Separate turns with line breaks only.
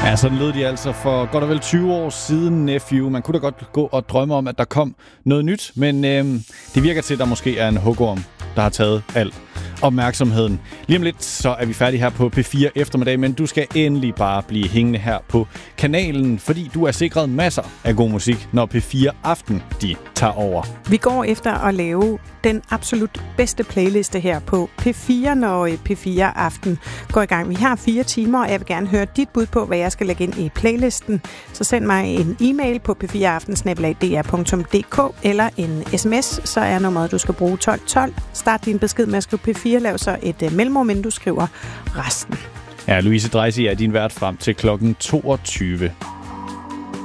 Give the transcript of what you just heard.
Ja, sådan lød de altså for godt og vel 20 år siden, Nephew. Man kunne da godt gå og drømme om, at der kom noget nyt, men det virker til, at der måske er en hugorm, der har taget alt opmærksomheden. Lige om lidt, så er vi færdige her på P4 eftermiddag, men du skal endelig bare blive hængende her på kanalen, fordi du er sikret masser af god musik, når P4 Aften de tager over.
Vi går efter at lave den absolut bedste playliste her på P4, når P4 Aften går i gang. Vi har 4 timer, og jeg vil gerne høre dit bud på, hvad jeg skal lægge ind i playlisten. Så send mig en e-mail på p4aften@dr.dk eller en sms, så er nummeret, du skal bruge 1212. Start din besked med at skrive P4, lav så et mellemrum, inden du skriver resten.
Ja, Louise Dreisig er din vært frem til klokken 22.